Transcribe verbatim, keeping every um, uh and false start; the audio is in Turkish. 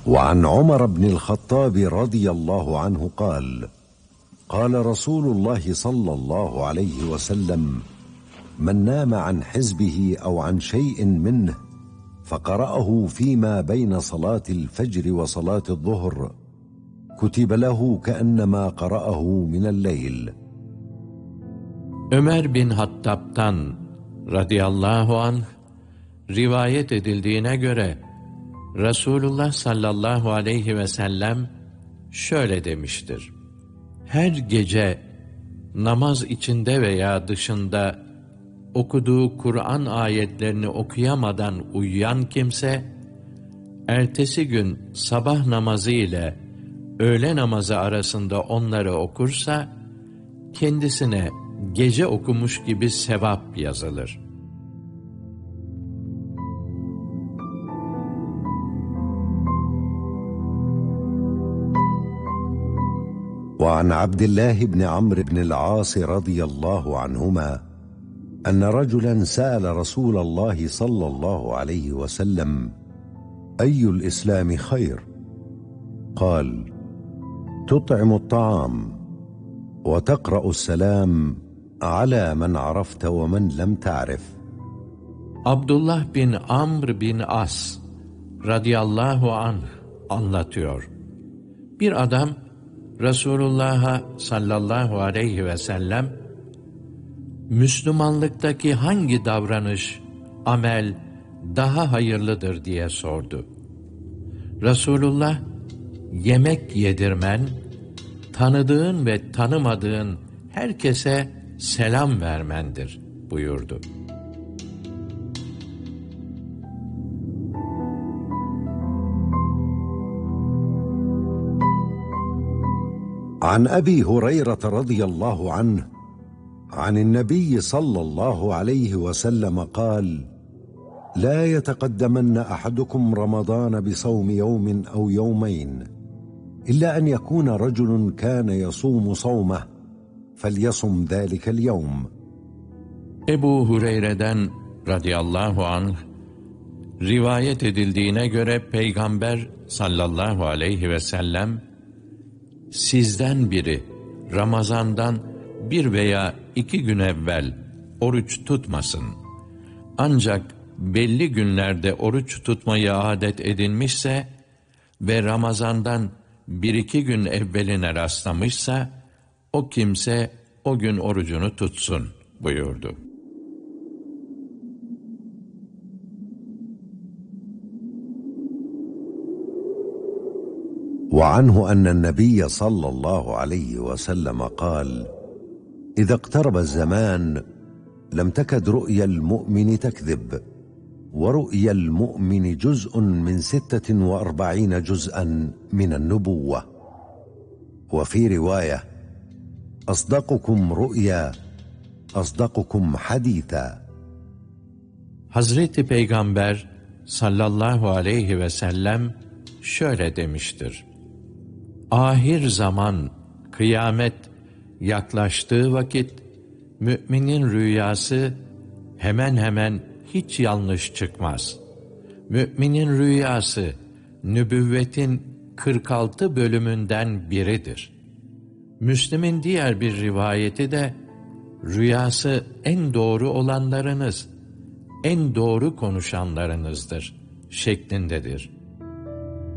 وعن عمر بن الخطاب رضي الله عنه قال قال رسول الله صلى الله عليه وسلم: من نام عن حزبه أو عن شيء منه فقرأه فيما بين صلاة الفجر وصلاة الظهر كتب له كأنما قرأه من الليل. Ömer bin Hattab'tan radıyallahu anh rivayet edildiğine göre Resulullah sallallahu aleyhi ve sellem şöyle demiştir: her gece namaz içinde veya dışında okuduğu Kur'an ayetlerini okuyamadan uyuyan kimse, ertesi gün sabah namazı ile öğle namazı arasında onları okursa, kendisine gece okumuş gibi sevap yazılır. وعن عبد الله بن عمرو بن العاص رضي الله عنهما أن رجلا سأل رسول الله صلى الله عليه وسلم: أي الإسلام خير؟ قال: تطعم الطعام وتقرأ السلام على من عرفت ومن لم تعرف. Abdullah bin Amr bin As radıyallahu anh anlatıyor. Bir adam Resulullah'a sallallahu aleyhi ve sellem, Müslümanlıktaki hangi davranış, amel daha hayırlıdır diye sordu. Resulullah, yemek yedirmen, tanıdığın ve tanımadığın herkese selam vermendir buyurdu. عن أبي هريرة رضي الله عنه عن النبي صلى الله عليه وسلم قال: لا يتقدمن أحدكم رمضان بصوم يوم أو يومين إلا أن يكون رجل كان يصوم صومه فليصم ذلك اليوم. Ebu Hureyre'den radıyallahu anh rivayet edildiğine göre Peygamber sallallahu aleyhi ve sellem, sizden biri Ramazan'dan bir veya iki gün evvel oruç tutmasın. Ancak belli günlerde oruç tutmayı adet edinmişse ve Ramazan'dan bir iki gün evveline rastlamışsa, o kimse o gün orucunu tutsun buyurdu. وعنه أن النبي صلى الله عليه وسلم قال: إذا اقترب الزمان لم تكد رؤيا المؤمن تكذب ورؤيا المؤمن جزء من ستة وأربعين جزءا من النبوة. وفي رواية: أصدقكم رؤيا أصدقكم حديثا. Hazreti Peygamber sallallahu aleyhi ve sellem şöyle demiştir: ahir zaman, kıyamet yaklaştığı vakit, müminin rüyası hemen hemen hiç yanlış çıkmaz. Müminin rüyası, nübüvvetin kırk altı bölümünden biridir. Müslim'in diğer bir rivayeti de, rüyası en doğru olanlarınız, en doğru konuşanlarınızdır şeklindedir.